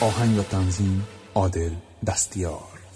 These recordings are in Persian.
آهنگ و تنظیم عادل دستیار.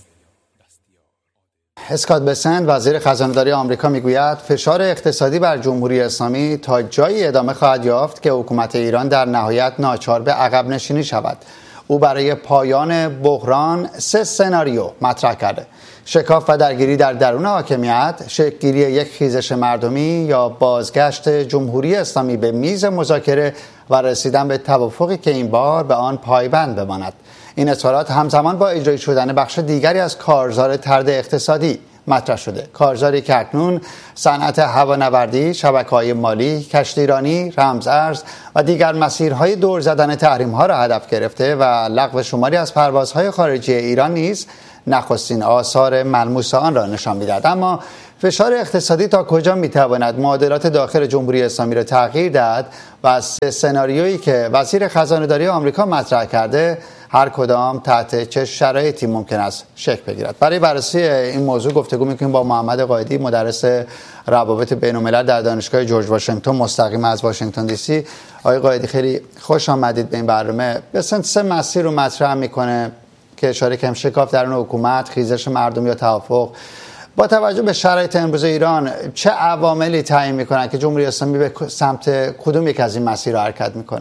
اسکات بسنت وزیر خزانه‌داری آمریکا میگوید فشار اقتصادی بر جمهوری اسلامی تا جایی ادامه خواهد یافت که حکومت ایران در نهایت ناچار به عقب نشینی شود. او برای پایان بحران 3 سناریو مطرح کرده: شکاف و درگیری در درون حاکمیت، شکل‌گیری یک خیزش مردمی یا بازگشت جمهوری اسلامی به میز مذاکره و رسیدن به توافقی که این بار به آن پایبند بماند. این اظهارات همزمان با اجرایی شدن بخش دیگری از کارزار طرد اقتصادی مطرح شده. کارزاری که اکنون صنعت هوانوردی، شبکه‌های مالی، کشتیرانی، رمزارز و دیگر مسیرهای دور زدن تحریم‌ها را هدف گرفته و لغو شماری از پروازهای خارجی ایران نیز نخستین آثار ملموس آن را نشان می‌دهد. اما فشار اقتصادی تا کجا می‌تواند معادلات داخل جمهوری اسلامی را تغییر دهد و از 3 سناریویی که وزیر خزانه‌داری آمریکا مطرح کرده هر کدام تحت چه شرایطی ممکن است شکل بگیرد؟ برای بررسی این موضوع گفتگو می‌کنیم با محمد قائدی، مدرس روابط بین‌الملل در دانشگاه جورج واشنگتن مستقیم از واشنگتن دی سی. آقای قائدی خیلی خوش آمدید به این برنامه. بسنت 3 مسیر رو مطرح می‌کنه که اشاره کردیم: شکاف درون حکومت، خیزش مردم یا توافق. با توجه به شرایط امروز ایران چه عواملی تعیین می‌کنند که جمهوری اسلامی به سمت کدوم یک از این مسیرها حرکت می‌کنه؟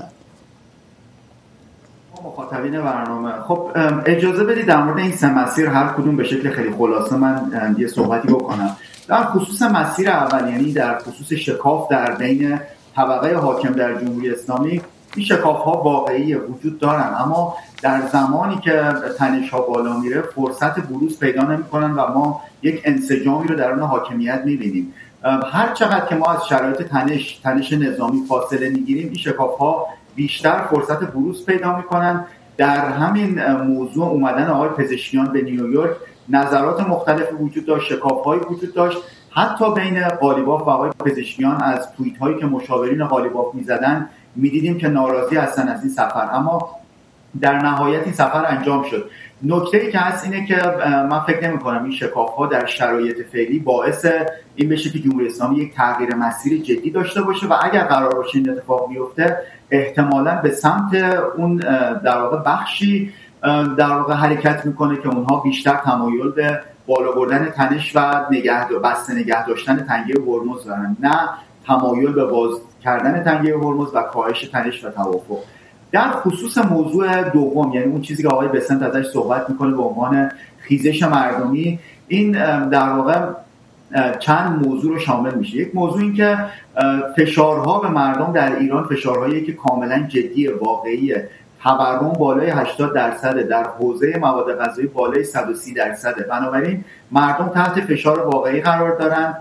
مخاطبین برنامه، خب اجازه بدید در مورد این 3 مسیر هر کدوم به شکل خیلی خلاصه من یه صحبتی بکنم. در خصوص مسیر اول، یعنی در خصوص شکاف در بین طبقه حاکم در جمهوری اسلامی، این شکاف‌ها واقعی وجود دارن، اما در زمانی که تنش‌ها بالا میره فرصت بروز پیدا نمی‌کنن و ما یک انسجامی رو درون حاکمیت می‌بینیم. هر چقدر که ما از شرایط تنش نظامی فاصله می‌گیریم، این شکاف‌ها بیشتر فرصت بروز پیدا می‌کنن. در همین موضوع اومدن آقای پزشکیان به نیویورک نظرات مختلفی وجود داشت، شکاف‌هایی وجود داشت، حتی بین قالیباف و آقای پزشکیان از توییت‌هایی که مشاورین قالیباف می‌زدن می‌دیدیم که ناراضی هستن از این سفر، اما در نهایت این سفر انجام شد. نکته‌ای که هست اینه که من فکر نمی‌کنم این شکاف‌ها در شرایط فعلی باعث این بشه که جمهوری اسلامی یک تغییر مسیر جدی داشته باشه و اگر قرار باشه این اتفاق بیفته احتمالاً به سمت اون در واقع بخشی در واقع حرکت میکنه که اونها بیشتر تمایل به بالا بردن تنش و نگه داشتن تنگه هرمز دارن، نه تمایل به باز کردن تنگه هرمز و کاهش تنش و توافق. در خصوص موضوع دوم، یعنی اون چیزی که آقای بسنت ازش صحبت میکنه به عنوان خیزش مردمی، این در واقع چند موضوع رو شامل میشه. یک موضوع این که فشارها به مردم در ایران فشارهایی که کاملا جدی واقعیه. تورم بالای 80%، در حوزه مواد غذایی بالای 130%. بنابراین مردم تحت فشار واقعی قرار دارن.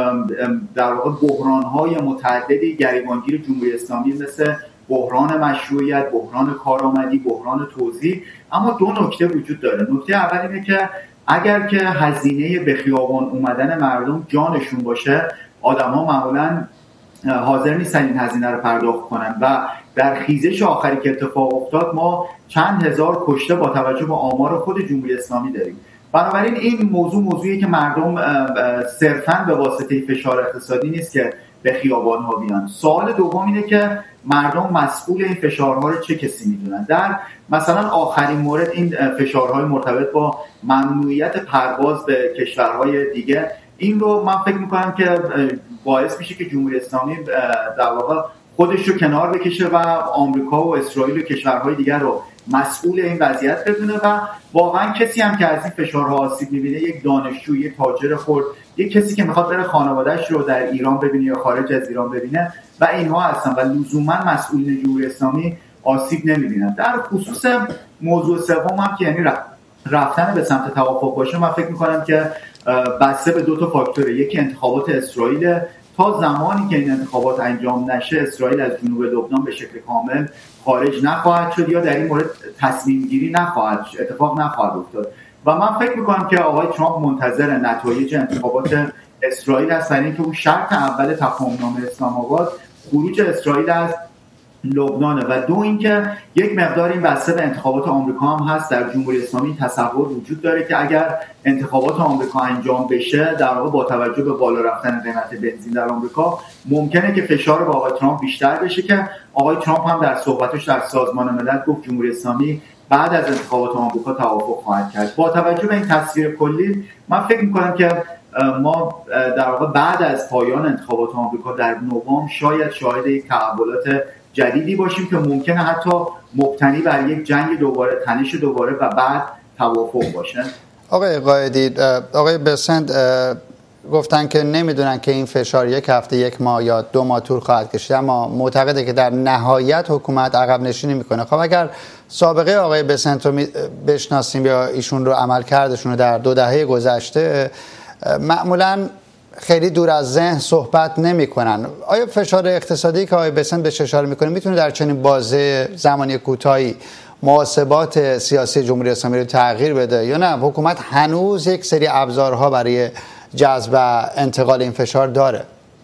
در واقع بحران‌های متعددی گریبانگیر جمهوری اسلامی مثل بحران مشروعیت، بحران کارآمدی، بحران توزیع. اما 2 نکته وجود داره. نکته اول اینه که اگر که هزینه به خیابان اومدن مردم جانشون باشه، آدم‌ها معمولاً حاضر نیستن این هزینه رو پرداخت کنن و در خیزش آخری که اتفاق افتاد ما چند هزار کشته با توجه به آمار خود جمهوری اسلامی داریم. بنابراین این موضوعیه که مردم صرفاً به واسطه فشار اقتصادی نیست که به خیابان‌ها بیان. سوال دوم اینه که مردم مسئول این فشارها رو چه کسی میدونن؟ در مثلا آخرین مورد این فشارهای مرتبط با ممنوعیت پرواز به کشورهای دیگه، این رو من فکر میکنم که باعث میشه که جمهوری اسلامی در واقع خودش رو کنار بکشه و آمریکا و اسرائیل و کشورهای دیگر رو مسئول این وضعیت بدونه و واقعا کسی هم که از این فشارها آسیب میبینه، یک دانشجو، یک تاجر خرد، یک کسی که میخواد بره خانواده‌اش رو در ایران ببینه یا خارج از ایران ببینه و اینها هستن و لزوما مسئولین جمهوری اسلامی آسیب نمیبینن. در خصوص موضوع سوم هم که یعنی رفتن به سمت توافق باشه، من فکر میکنم که بسته به 2 تا فاکتوره. یکی انتخابات اسرائیل. تا زمانی که این انتخابات انجام نشه اسرائیل از جنوب لبنان به شکل کامل خارج نخواهد شد یا در این مورد تصمیم گیری اتفاق نخواهد افتاد و من فکر میکنم که آقای ترامپ منتظر نتایج انتخابات اسرائیل است، برای اینکه اون شرط اول تفاهم‌نامه اسلام آباد خروج اسرائیل از لبنانه و دو اینکه یک مقدار این بسته به انتخابات آمریکا هم هست. در جمهوری اسلامی تصور وجود داره که اگر انتخابات آمریکا انجام بشه، در واقع با توجه به بالا رفتن قیمت بنزین در آمریکا، ممکنه که فشار به آقای ترامپ بیشتر بشه که آقای ترامپ هم در صحبتش در سازمان ملل گفت جمهوری اسلامی بعد از انتخابات آمریکا توافق خواهد کرد. با توجه به این تصویر کلی من فکر می‌کنم که ما در واقع بعد از پایان انتخابات آمریکا در نوامبر شاید شاهد یک تحولات جدیدی باشیم که ممکنه حتی مبتنی بر یک جنگ دوباره، تنش دوباره و بعد توافق باشه. آقای قائدی، آقای بسنت گفتن که نمیدونن که این فشار یک هفته، یک ماه یا 2 ماه طول خواهد کشید، اما معتقده که در نهایت حکومت عقب نشینی میکنه. خب اگر سابقه آقای بسنت رو بشناسیم یا ایشون رو عملکردشون رو در 2 دهه گذشته، معمولاً خیلی دور از ذهن صحبت نمی‌کنن. آیا فشار اقتصادی که آقای بسنت بهش اشاره می‌کنه میتونه در چنین بازه زمانی کوتاهی محاسبات سیاسی جمهوری اسلامی رو تغییر بده یا نه حکومت هنوز یک سری ابزارها برای جذب و انتقال این فشار داره؟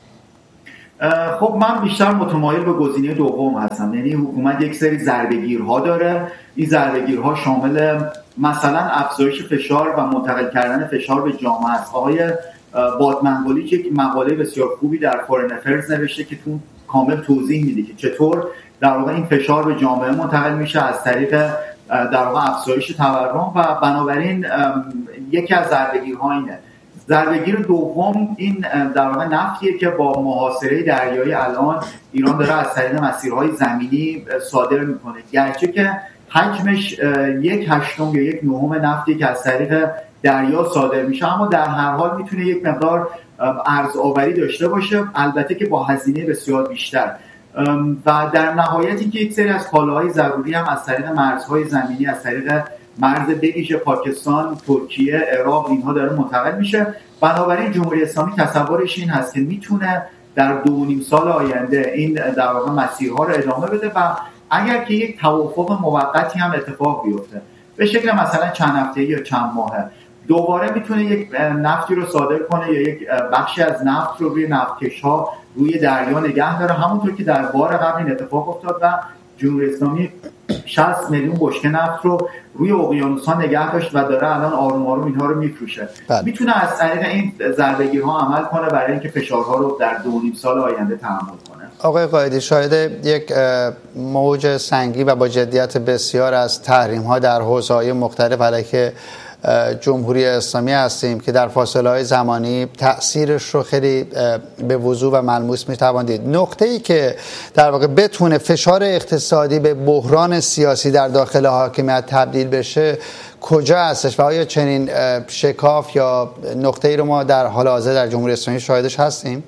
خب من بیشتر متمایل به گزینه دوم هستم. یعنی حکومت یک سری ضربه‌گیرها داره. این ضربه‌گیرها شامل مثلا افزایش فشار و منتقل کردن فشار به جامعه است. آقای بادمنقلی یک مقاله بسیار خوبی در فورن افیرز نوشته که تو کامل توضیح میده که چطور در واقع این فشار به جامعه منتقل میشه از طریق در واقع افزایش تورم و بنابراین یکی از ضربه‌گیرها اینه. ضربه‌گیر دوم این در واقع نفتیه که با محاصره دریایی الان ایران داره از طریق مسیرهای زمینی صادر میکنه، گرچه که حجمش 1/8 یا 1/9 نفتی که از طریق دریا صادر میشه، اما در هر حال میتونه یک مقدار ارزآوری داشته باشه، البته که با هزینه بسیار بیشتر. و در نهایتی که یک سری از کالاهای ضروری هم از طریق مرزهای زمینی، از طریق مرز بویژه پاکستان، ترکیه، عراق، اینها داره منتقل میشه. بنابراین جمهوری اسلامی تصورش این هست که میتونه در 2.5 سال آینده این در واقع مسیرها رو ادامه بده و اگر که یک توافق موقتی هم اتفاق بیفته به شکل مثلا چند هفته‌ای یا چند ماهه، دوباره میتونه یک نفتی رو صادر کنه یا یک بخشی از نفت رو روی نفتکش‌ها روی دریا نگه داره، همونطور که در بار قبل این اتفاق افتاد و جمهوری اسلامی 60 میلیون بشکه نفت رو روی اقیانوس‌ها نگه داشت و داره الان آروم آروم اینها رو میفروشه. میتونه از طریق این ضربه‌گیرها عمل کنه برای اینکه فشارها رو در 2.5 سال آینده تحمل کنه. آقای قائدی، شاهد یک موج سنگین و با جدیت بسیار از تحریم‌ها در حوزه‌های مختلف علیه جمهوری اسلامی هستیم که در فاصله‌های زمانی تأثیرش رو خیلی به وضوح و ملموس می‌توان دید. نقطه‌ای که در واقع بتونه فشار اقتصادی به بحران سیاسی در داخل حاکمیت تبدیل بشه کجا هستش و آیا چنین شکاف یا نقطه‌ای رو ما در حال حاضر در جمهوری اسلامی شاهدش هستیم؟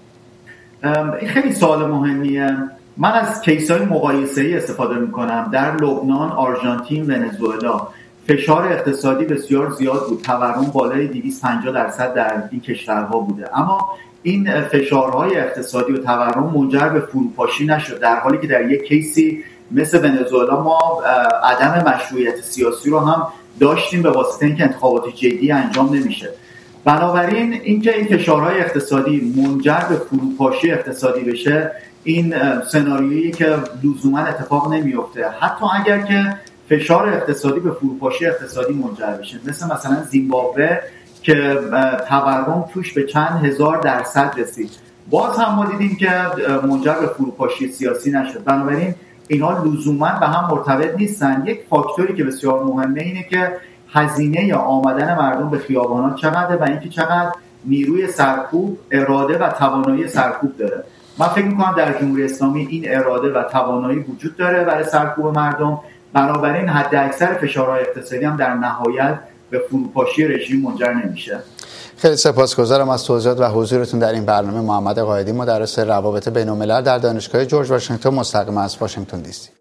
این خیلی سوال مهمیه. من از کیس‌های مقایسه‌ای استفاده می‌کنم. در لبنان، آرژانتین، ونزوئلا فشار اقتصادی بسیار زیاد بود، تورم بالای 250% در این کشورها بوده، اما این فشارهای اقتصادی و تورم منجر به فروپاشی نشد، در حالی که در یک کیسی مثل ونزوئلا ما عدم مشروعیت سیاسی رو هم داشتیم به واسطه اینکه انتخابات جدی انجام نمیشه. بنابراین اینکه این فشارهای اقتصادی منجر به فروپاشی اقتصادی بشه، این سناریویی که لزوما اتفاق نمیفته، حتی اگر که فشار اقتصادی به فروپاشی اقتصادی منجر بشه، مثلا زیمبابوه که تورم توش به چند هزار درصد رسید، باز هم ما دیدیم که منجر به فروپاشی سیاسی نشد. بنابراین اینا لزوما به هم مرتبط نیستن. یک فاکتوری که بسیار مهمه اینه که هزینه یا آمدن مردم به خیابانات چقدره و اینکه چقدر نیروی سرکوب، اراده و توانایی سرکوب داره. من فکر می‌کنم در جمهوری اسلامی این اراده و توانایی وجود داره برای سرکوب مردم، بنابراین حد اکثر فشارهای اقتصادی هم در نهایت به فروپاشی رژیم منجر نمیشه. خیلی سپاسگزارم از توضیحات و حضورتون در این برنامه. محمد قائدی، مدرس روابط بین‌الملل در دانشگاه جورج واشنگتن مستقیم از واشنگتن دی سی.